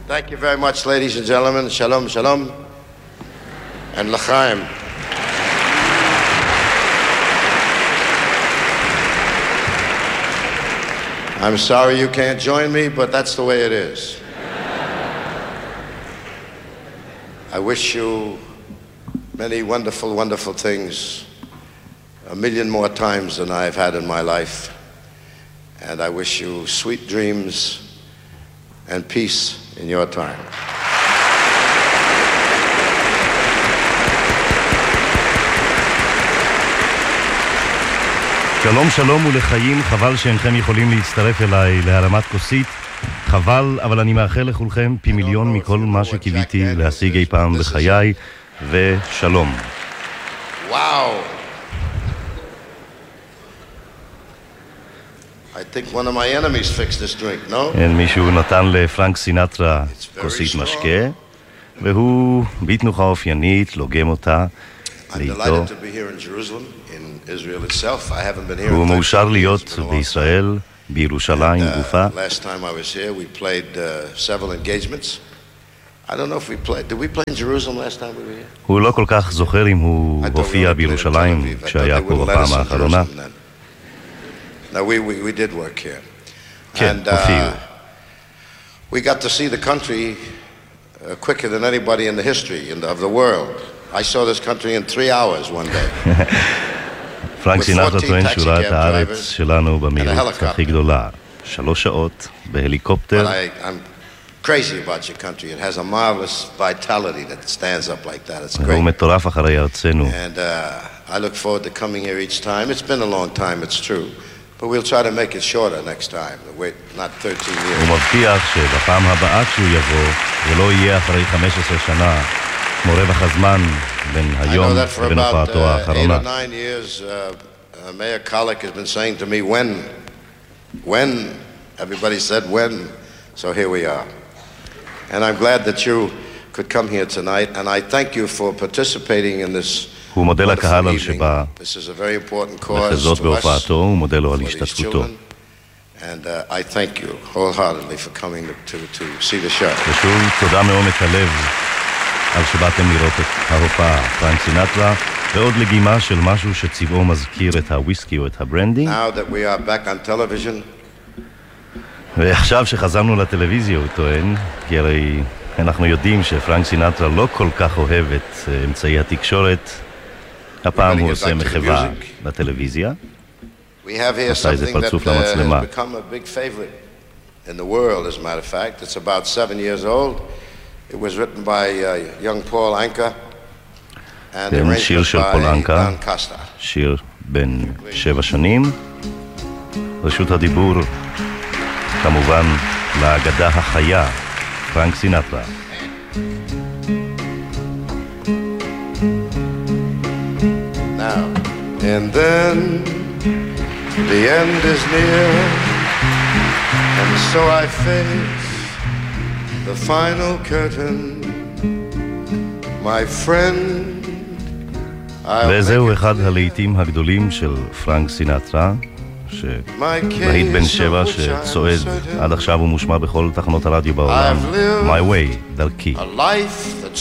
Thank you very much, ladies and gentlemen. Shalom, shalom, and l'chaim. I'm sorry you can't join me, but that's the way it is. I wish you many wonderful, wonderful things, a million more times than I've had in my life. And I wish you sweet dreams and peace in your time. שלום שלום ולחיים, חבל שאינכם יכולים להצטרף אליי להרמת כוסית. חבל, אבל אני מאחל לכולכם פי מיליון מכל מה שקיוויתי להשיג אי פעם בחיי, ושלום. Wow. I think one of my enemies fixed this drink, no? מישהו נתן לפרנק סינטרה כוסית משקה, והוא בתנוחה אופיינית, לוגם אותה לאיתו. הוא מאושר להיות בישראל, בירושלים גופה. הוא לא כל כך זוכר אם הוא הופיע בירושלים כשהיה פה בפעם האחרונה. כן, הופיעו. We got to see the country quicker than anybody in the history of the world. I saw this country in 3 hours one day. פרנק סינטרה טוען שהוא ראה את הארץ שלנו במהירות הכי גדולה. 3 שעות בהליקופטר. I'm crazy about your country. It has a marvelous vitality that stands up like that. It's great. הוא מטורף אחרי ארצנו. And I look forward to coming here each time. It's been a long time, it's true. But we'll try to make it shorter next time. Wait, not 13 years. הוא מבטיח שבפעם הבאה כשהוא יבוא, זה לא יהיה אחרי 15 שנה. כמו רווח הזמן בין היום ובין הופעתו האחרונה. 8 or 9 years, Mayor Kalik has been saying to me, when? Everybody said when, so here we are. And I'm glad that you could come here tonight, and I thank you for participating in this הוא מודה לקהל על שבא This is a very important cause לחזות to בהופעתו, הוא מודה לו על for these השתתפותו. And I thank you wholeheartedly for coming to see the show. ושוב, תודה מעומק הלב על שבאתם לראות את ההופעה. פרנק סינטרה, ועוד לגימה של משהו שצבעו מזכיר את הוויסקי או את הברנדי. Now that we are back on television, ועכשיו שחזרנו לטלוויזיה, הוא טוען, כי הרי אנחנו יודעים שפרנק סינטרה לא כל כך אוהב את אמצעי התקשורת. הפעם הוא עושה מחווה לטלוויזיה. we have here something that has become a big favorite in the world, as a matter of fact. It's about 7 years old. It was written by young Paul Anka and arranged by Don Costa. שיר בן 7 שנים. רשות הדיבור כמובן לאגדה החיה, פרנק סינטרה. Now, and then the end is near, and so I face the final curtain, my friend. וזהו אחד הלהיטים הגדולים של פרנק סינטרה, שבהיט בן 7 שצועד עד עכשיו הוא מושמע בכל תחנות הרדיו בעולם. My Way, דרכי. A life that